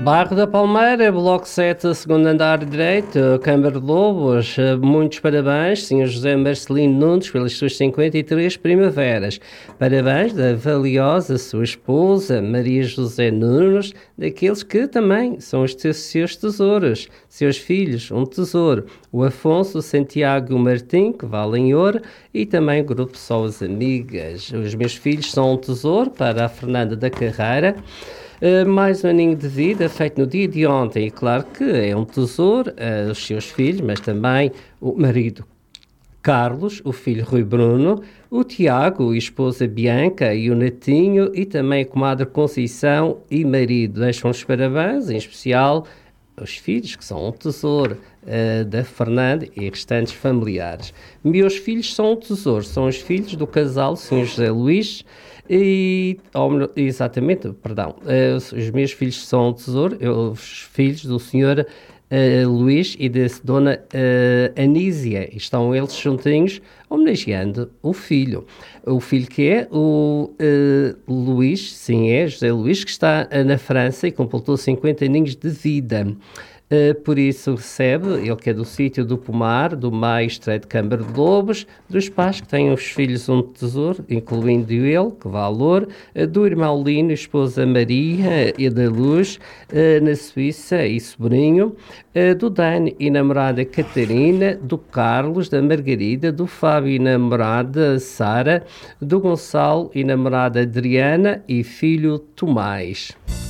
Bairro da Palmeira, Bloco 7, segundo andar direito, Câmara de Lobos. Muitos parabéns, Sr. José Marcelino Nunes, pelas suas 53 primaveras. Parabéns da valiosa sua esposa, Maria José Nunes, daqueles que também são os seus tesouros, seus filhos, um tesouro. O Afonso Santiago Martim, que vale em ouro, e também o Grupo Só as Amigas. Os meus filhos são um tesouro para a Fernanda da Carreira. Mais um aninho de vida feito no dia de ontem, e claro que é um tesouro, os seus filhos, mas também o marido Carlos, o filho Rui Bruno, o Tiago, a esposa Bianca e o netinho, e também a comadre Conceição e marido. Deixam os parabéns, em especial os filhos, que são um tesouro da Fernanda e restantes familiares. Meus filhos são um tesouro, são os filhos do casal Sr. José Luís os meus filhos são um tesouro, os filhos do Sr. Luís e da Dona Anísia. Estão eles juntinhos homenageando o filho. O filho que é o Luís, sim, é José Luís, que está na França e completou 50 aninhos de vida. Por isso recebe, ele que é do sítio do Pomar, do Maio Estreito de Câmara de Lobos, dos pais que têm os filhos um tesouro, incluindo ele, que valor, do irmão Lino, esposa Maria e da Luz, na Suíça, e sobrinho, do Dani e namorada Catarina, do Carlos, da Margarida, do Fábio e namorada Sara, do Gonçalo e namorada Adriana e filho Tomás.